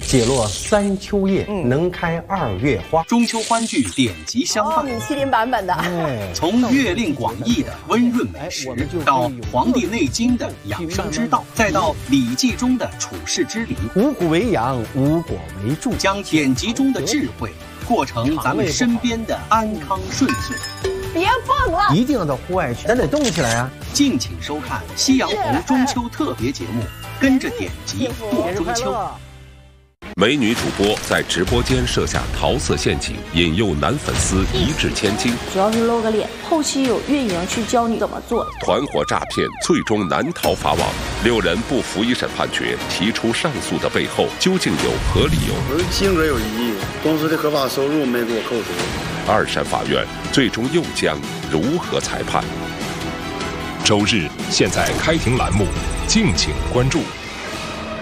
解落三秋叶，能开二月花。 中秋欢聚典籍相伴， 米其林版本的。 从月令广义的温润美食，到《黄帝内经》的养生之道，再到《礼记》中的处世之理， 五谷为养，五果为助， 将典籍中的智慧过成咱们身边的安康顺遂。 别蹦了， 一定要到户外去，咱得动起来啊！ 敬请收看夕阳红中秋特别节目，跟着典籍过中秋。 美女主播在直播间设下桃色陷阱，引诱男粉丝一掷千金。 主要是露个脸，后期有运营去教你怎么做。 团伙诈骗最终难逃法网，6人不服一审判决，提出上诉的背后究竟有何理由？ 我的性格有异议，公司的合法收入没给我扣除。 2审法院最终又将如何裁判？ 周日现在开庭栏目，敬请关注。